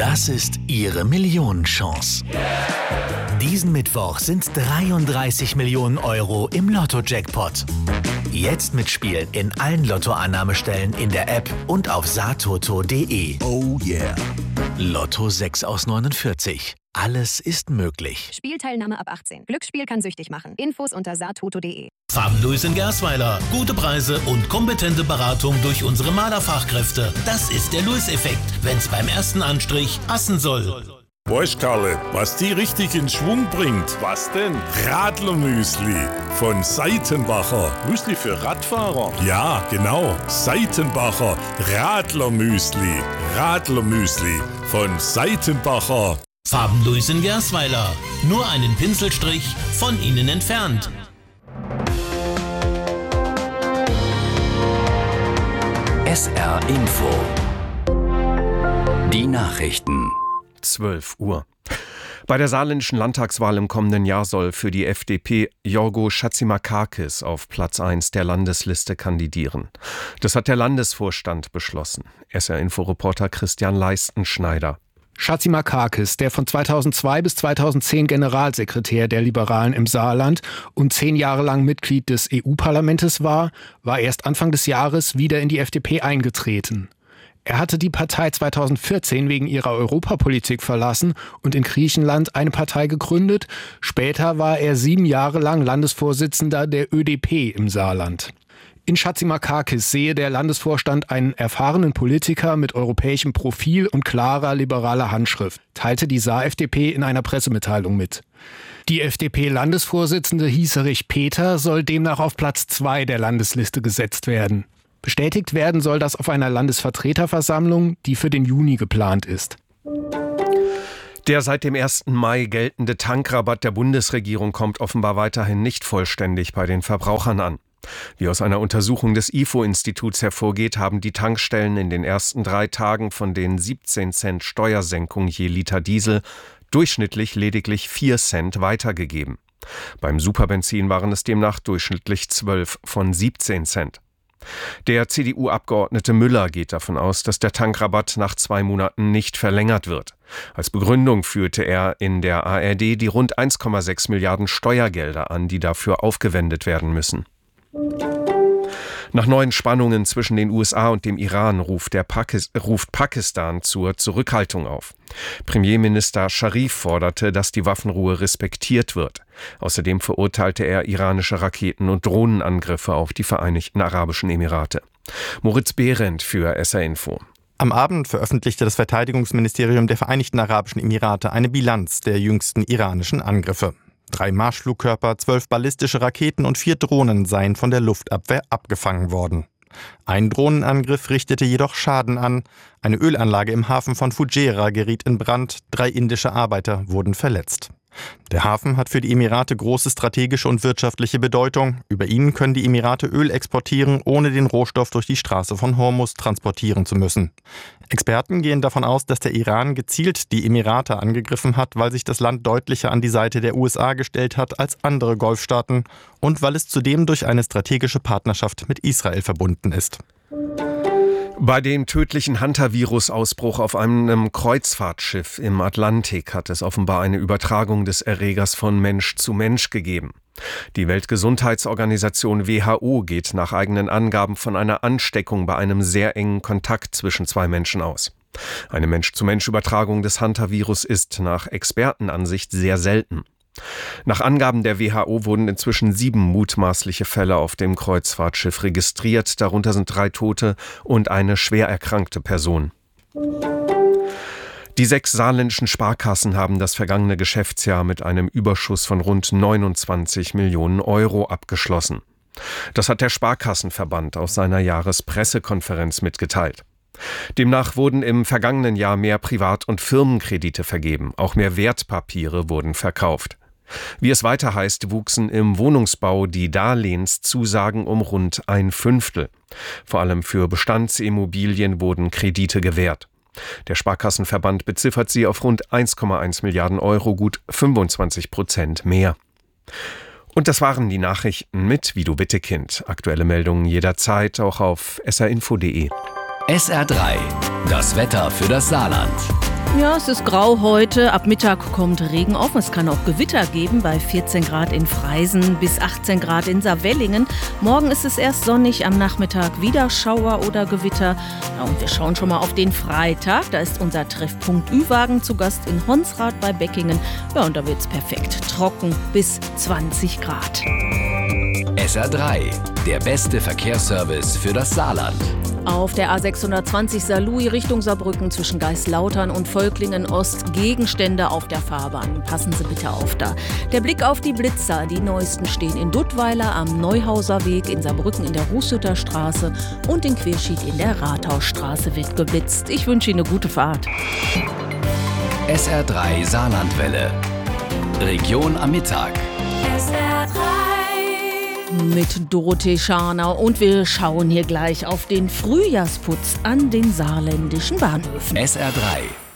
Das ist Ihre Millionenchance. Diesen Mittwoch sind 33 Millionen Euro im Lotto-Jackpot. Jetzt mitspielen in allen Lottoannahmestellen in der App und auf satoto.de. Oh yeah. Lotto 6 aus 49. Alles ist möglich. Spielteilnahme ab 18. Glücksspiel kann süchtig machen. Infos unter satoto.de. Farbenluis in Gersweiler. Gute Preise und kompetente Beratung durch unsere Malerfachkräfte. Das ist der Luis-Effekt, wenn's beim ersten Anstrich passen soll. Weißt Karle, was die richtig in Schwung bringt? Was denn? Radlermüsli von Seitenbacher. Müsli für Radfahrer? Ja, genau. Seitenbacher Radlermüsli. Radlermüsli von Seitenbacher. Farbenluis in Gersweiler. Nur einen Pinselstrich von Ihnen entfernt. SR Info. Die Nachrichten. 12 Uhr. Bei der saarländischen Landtagswahl im kommenden Jahr soll für die FDP Jorgo Chatzimarkakis auf Platz 1 der Landesliste kandidieren. Das hat der Landesvorstand beschlossen. SR-Info-Reporter Christian Leistenschneider. Chatzimarkakis, der von 2002 bis 2010 Generalsekretär der Liberalen im Saarland und 10 Jahre lang Mitglied des EU-Parlaments war erst Anfang des Jahres wieder in die FDP eingetreten. Er hatte die Partei 2014 wegen ihrer Europapolitik verlassen und in Griechenland eine Partei gegründet. Später war er 7 Jahre lang Landesvorsitzender der ÖDP im Saarland. In Chatzimarkakis sehe der Landesvorstand einen erfahrenen Politiker mit europäischem Profil und klarer liberaler Handschrift, teilte die Saar-FDP in einer Pressemitteilung mit. Die FDP-Landesvorsitzende Hieserich Peter soll demnach auf Platz 2 der Landesliste gesetzt werden. Bestätigt werden soll das auf einer Landesvertreterversammlung, die für den Juni geplant ist. Der seit dem 1. Mai geltende Tankrabatt der Bundesregierung kommt offenbar weiterhin nicht vollständig bei den Verbrauchern an. Wie aus einer Untersuchung des IFO-Instituts hervorgeht, haben die Tankstellen in den ersten 3 Tagen von den 17 Cent Steuersenkung je Liter Diesel durchschnittlich lediglich 4 Cent weitergegeben. Beim Superbenzin waren es demnach durchschnittlich 12 von 17 Cent. Der CDU-Abgeordnete Müller geht davon aus, dass der Tankrabatt nach 2 Monaten nicht verlängert wird. Als Begründung führte er in der ARD die rund 1,6 Milliarden Steuergelder an, die dafür aufgewendet werden müssen. Nach neuen Spannungen zwischen den USA und dem Iran ruft Pakistan zur Zurückhaltung auf. Premierminister Scharif forderte, dass die Waffenruhe respektiert wird. Außerdem verurteilte er iranische Raketen- und Drohnenangriffe auf die Vereinigten Arabischen Emirate. Moritz Behrendt für SR Info. Am Abend veröffentlichte das Verteidigungsministerium der Vereinigten Arabischen Emirate eine Bilanz der jüngsten iranischen Angriffe. 3 Marschflugkörper, 12 ballistische Raketen und 4 Drohnen seien von der Luftabwehr abgefangen worden. Ein Drohnenangriff richtete jedoch Schaden an. Eine Ölanlage im Hafen von Fujairah geriet in Brand. 3 indische Arbeiter wurden verletzt. Der Hafen hat für die Emirate große strategische und wirtschaftliche Bedeutung. Über ihn können die Emirate Öl exportieren, ohne den Rohstoff durch die Straße von Hormuz transportieren zu müssen. Experten gehen davon aus, dass der Iran gezielt die Emirate angegriffen hat, weil sich das Land deutlicher an die Seite der USA gestellt hat als andere Golfstaaten und weil es zudem durch eine strategische Partnerschaft mit Israel verbunden ist. Bei dem tödlichen Hantavirus-Ausbruch auf einem Kreuzfahrtschiff im Atlantik hat es offenbar eine Übertragung des Erregers von Mensch zu Mensch gegeben. Die Weltgesundheitsorganisation WHO geht nach eigenen Angaben von einer Ansteckung bei einem sehr engen Kontakt zwischen 2 Menschen aus. Eine Mensch-zu-Mensch-Übertragung des Hantavirus ist nach Expertenansicht sehr selten. Nach Angaben der WHO wurden inzwischen 7 mutmaßliche Fälle auf dem Kreuzfahrtschiff registriert. Darunter sind 3 Tote und eine schwer erkrankte Person. Die 6 saarländischen Sparkassen haben das vergangene Geschäftsjahr mit einem Überschuss von rund 29 Millionen Euro abgeschlossen. Das hat der Sparkassenverband auf seiner Jahrespressekonferenz mitgeteilt. Demnach wurden im vergangenen Jahr mehr Privat- und Firmenkredite vergeben. Auch mehr Wertpapiere wurden verkauft. Wie es weiter heißt, wuchsen im Wohnungsbau die Darlehenszusagen um rund 1/5. Vor allem für Bestandsimmobilien wurden Kredite gewährt. Der Sparkassenverband beziffert sie auf rund 1,1 Milliarden Euro, gut 25% mehr. Und das waren die Nachrichten mit Vido Wittekind. Aktuelle Meldungen jederzeit auch auf srinfo.de. SR3, das Wetter für das Saarland. Ja, es ist grau heute. Ab Mittag kommt Regen auf. Es kann auch Gewitter geben bei 14 Grad in Freisen bis 18 Grad in Saarwellingen. Morgen ist es erst sonnig, am Nachmittag wieder Schauer oder Gewitter. Ja, und wir schauen schon mal auf den Freitag. Da ist unser Treffpunkt Ü-Wagen zu Gast in Honsrath bei Beckingen. Ja, und da wird's perfekt. Trocken bis 20 Grad. SR3, der beste Verkehrsservice für das Saarland. Auf der A620 Saarlouis Richtung Saarbrücken zwischen Geislautern und Völklingen Ost Gegenstände auf der Fahrbahn. Passen Sie bitte auf da. Der Blick auf die Blitzer. Die neuesten stehen in Duttweiler am Neuhauser Weg, in Saarbrücken in der Rußhütter Straße und in Querschied in der Rathausstraße wird geblitzt. Ich wünsche Ihnen eine gute Fahrt. SR3 Saarlandwelle. Region am Mittag. SR3 mit Dorothee Scharner und wir schauen hier gleich auf den Frühjahrsputz an den saarländischen Bahnhöfen. SR3